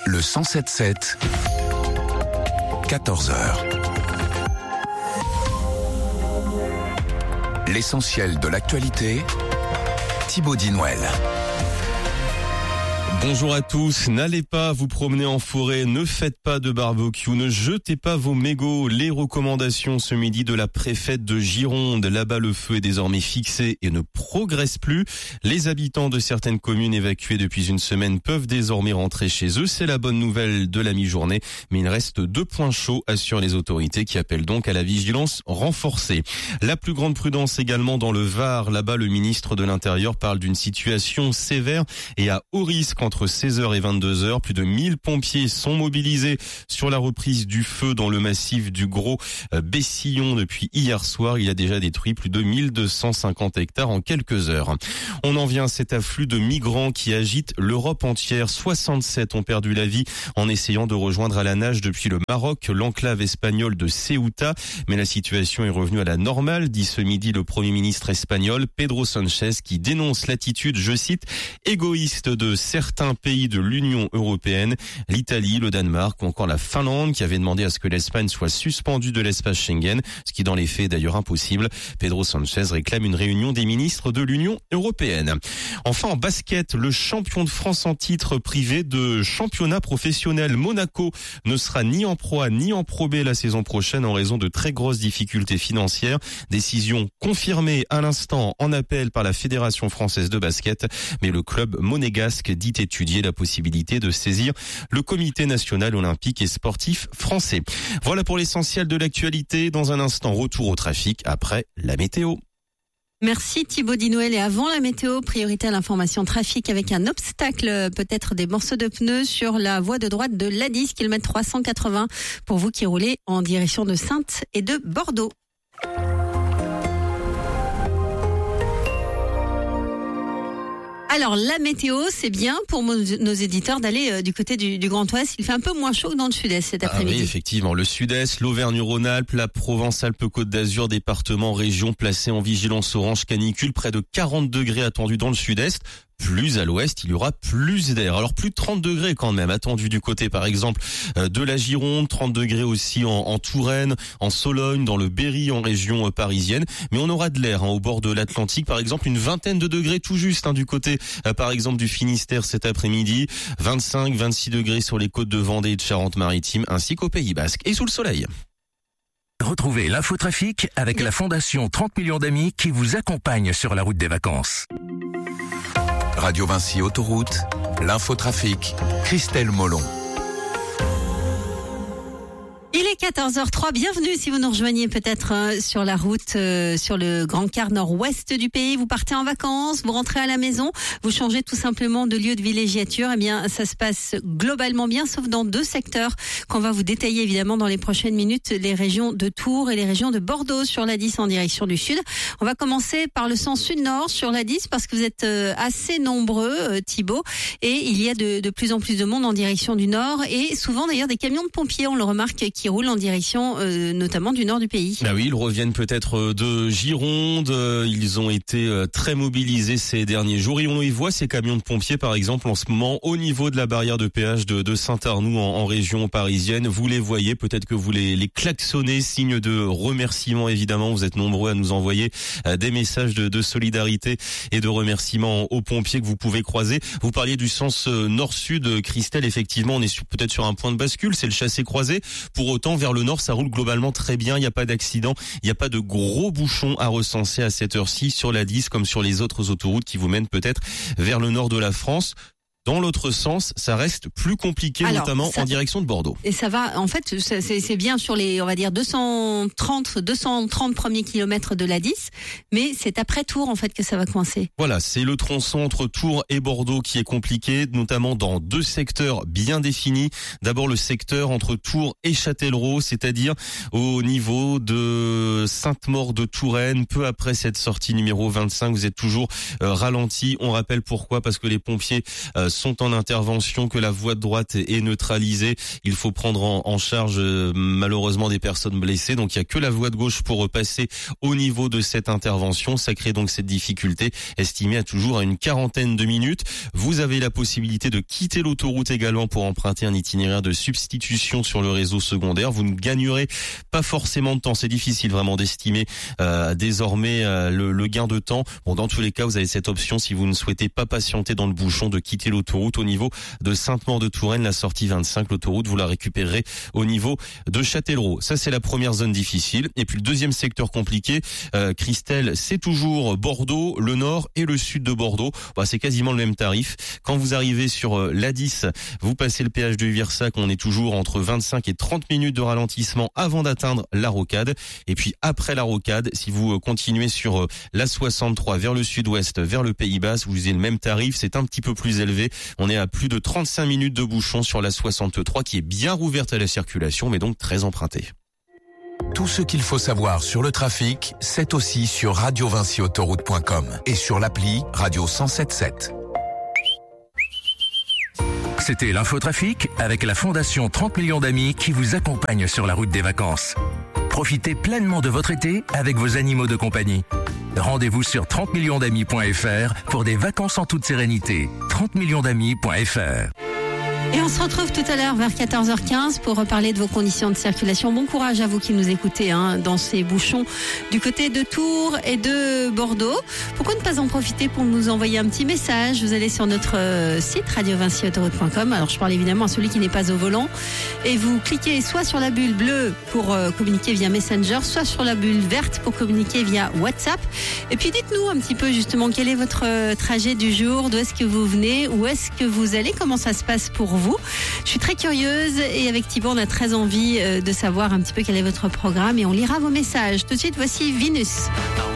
Le 107.7, 14h. L'essentiel de l'actualité, Thibaut Dinouel. Bonjour à tous, n'allez pas vous promener en forêt, ne faites pas de barbecue, ne jetez pas vos mégots. Les recommandations ce midi de la préfète de Gironde. Là-bas, le feu est désormais fixé et ne progresse plus. Les habitants de certaines communes évacuées depuis une semaine peuvent désormais rentrer chez eux. C'est la bonne nouvelle de la mi-journée, mais il reste 2 points chauds, assurent les autorités qui appellent donc à la vigilance renforcée. La plus grande prudence également dans le Var. Là-bas, le ministre de l'Intérieur parle d'une situation sévère et à haut risque entre 16h et 22h. Plus de 1000 pompiers sont mobilisés sur la reprise du feu dans le massif du Gros Bessillon depuis hier soir. Il a déjà détruit plus de 1250 hectares en quelques heures. On en vient à cet afflux de migrants qui agite l'Europe entière. 67 ont perdu la vie en essayant de rejoindre à la nage depuis le Maroc, l'enclave espagnole de Ceuta. Mais la situation est revenue à la normale, dit ce midi le Premier ministre espagnol Pedro Sánchez, qui dénonce l'attitude, je cite, égoïste de certains pays de l'Union européenne, l'Italie, le Danemark ou encore la Finlande, qui avait demandé à ce que l'Espagne soit suspendue de l'espace Schengen, ce qui dans les faits est d'ailleurs impossible. Pedro Sánchez réclame une réunion des ministres de l'Union européenne. Enfin, en basket, le champion de France en titre privé de championnat professionnel Monaco ne sera ni en Pro A ni en Pro B la saison prochaine en raison de très grosses difficultés financières. Décision confirmée à l'instant en appel par la Fédération française de basket, mais le club monégasque dit étudier la possibilité de saisir le Comité national olympique et sportif français. Voilà pour l'essentiel de l'actualité. Dans un instant, retour au trafic après la météo. Merci Thibaut Dinouel. Et avant la météo, priorité à l'information trafic avec un obstacle, peut-être des morceaux de pneus sur la voie de droite de l'A10, kilomètre 380, pour vous qui roulez en direction de Saintes et de Bordeaux. Alors, la météo, c'est bien pour nos éditeurs d'aller du côté du Grand Ouest. Il fait un peu moins chaud que dans le Sud-Est cet après-midi. Oui, effectivement. Le Sud-Est, l'Auvergne-Rhône-Alpes, la Provence-Alpes-Côte d'Azur, départements, régions placées en vigilance orange canicule. Près de 40 degrés attendus dans le Sud-Est. Plus à l'ouest, il y aura plus d'air. Alors plus de 30 degrés quand même attendu du côté par exemple de la Gironde, 30 degrés aussi en Touraine, en Sologne, dans le Berry en région parisienne. Mais on aura de l'air au bord de l'Atlantique, par exemple une vingtaine de degrés tout juste du côté par exemple du Finistère cet après-midi, 25-26 degrés sur les côtes de Vendée et de Charente-Maritime ainsi qu'au Pays Basque et sous le soleil. Retrouvez l'infotrafic avec la Fondation 30 millions d'amis qui vous accompagne sur la route des vacances. Radio Vinci Autoroute, l'infotrafic, Christelle Molon. Il est 14h03, bienvenue si vous nous rejoignez peut-être sur la route, sur le grand quart nord-ouest du pays. Vous partez en vacances, vous rentrez à la maison, vous changez tout simplement de lieu de villégiature. Eh bien, ça se passe globalement bien, sauf dans 2 secteurs qu'on va vous détailler évidemment dans les prochaines minutes, les régions de Tours et les régions de Bordeaux sur l'A10 en direction du sud. On va commencer par le sens sud-nord sur l'A10 parce que vous êtes assez nombreux, Thibaut, et il y a de plus en plus de monde en direction du nord et souvent d'ailleurs des camions de pompiers, on le remarque, qui roulent en direction notamment du nord du pays. Ah oui, ils reviennent peut-être de Gironde, ils ont été très mobilisés ces derniers jours et on y voit ces camions de pompiers par exemple en ce moment au niveau de la barrière de péage de Saint-Arnoux en région parisienne. Vous les voyez, peut-être que vous les klaxonnez, signe de remerciement évidemment. Vous êtes nombreux à nous envoyer des messages de solidarité et de remerciements aux pompiers que vous pouvez croiser. Vous parliez du sens nord-sud, Christelle, effectivement on est peut-être sur un point de bascule, c'est le chassé-croisé. Pour autant, vers le nord, ça roule globalement très bien. Il n'y a pas d'accident. Il n'y a pas de gros bouchons à recenser à cette heure-ci sur la 10 comme sur les autres autoroutes qui vous mènent peut-être vers le nord de la France. Dans l'autre sens, ça reste plus compliqué, notamment en direction de Bordeaux. Et ça va, en fait, c'est bien sur les, on va dire, 230 premiers kilomètres de la 10, mais c'est après Tours, en fait, que ça va coincer. Voilà, c'est le tronçon entre Tours et Bordeaux qui est compliqué, notamment dans 2 secteurs bien définis. D'abord, le secteur entre Tours et Châtellerault, c'est-à-dire au niveau de Sainte-Maure de Touraine. Peu après cette sortie numéro 25, vous êtes toujours ralenti. On rappelle pourquoi, parce que les pompiers sont en intervention, que la voie de droite est neutralisée. Il faut prendre en charge malheureusement des personnes blessées. Donc il y a que la voie de gauche pour passer au niveau de cette intervention. Ça crée donc cette difficulté estimée à toujours à une quarantaine de minutes. Vous avez la possibilité de quitter l'autoroute également pour emprunter un itinéraire de substitution sur le réseau secondaire. Vous ne gagnerez pas forcément de temps. C'est difficile vraiment d'estimer désormais le gain de temps. Bon, dans tous les cas, vous avez cette option si vous ne souhaitez pas patienter dans le bouchon de quitter l'autoroute au niveau de Sainte-Maure-de-Touraine, la sortie 25. L'autoroute, vous la récupérerez au niveau de Châtellerault. Ça, c'est la première zone difficile. Et puis le deuxième secteur compliqué, Christelle, c'est toujours Bordeaux, le nord et le sud de Bordeaux. C'est quasiment le même tarif. Quand vous arrivez sur l'A10, vous passez le péage de Virsac, on est toujours entre 25 et 30 minutes de ralentissement avant d'atteindre la rocade. Et puis après la rocade, si vous continuez sur la 63 vers le sud-ouest, vers le Pays Basque, vous avez le même tarif, c'est un petit peu plus élevé. On est à plus de 35 minutes de bouchon sur la 63 qui est bien rouverte à la circulation, mais donc très empruntée. Tout ce qu'il faut savoir sur le trafic, c'est aussi sur radiovinciautoroute.com et sur l'appli Radio 107.7. C'était l'infotrafic avec la Fondation 30 millions d'amis qui vous accompagne sur la route des vacances. Profitez pleinement de votre été avec vos animaux de compagnie. Rendez-vous sur 30millionsdamis.fr pour des vacances en toute sérénité. 30millionsdamis.fr. Et on se retrouve tout à l'heure vers 14h15 pour reparler de vos conditions de circulation. Bon courage à vous qui nous écoutez dans ces bouchons du côté de Tours et de Bordeaux. Pourquoi ne pas en profiter pour nous envoyer un petit message? Vous allez sur notre site radiovinciautoroute.com. Alors je parle évidemment à celui qui n'est pas au volant. Et vous cliquez soit sur la bulle bleue pour communiquer via Messenger, soit sur la bulle verte pour communiquer via WhatsApp. Et puis dites-nous un petit peu justement quel est votre trajet du jour, d'où est-ce que vous venez, où est-ce que vous allez, comment ça se passe pour vous. Je suis très curieuse et avec Thibaut on a très envie de savoir un petit peu quel est votre programme et on lira vos messages. Tout de suite voici Venus.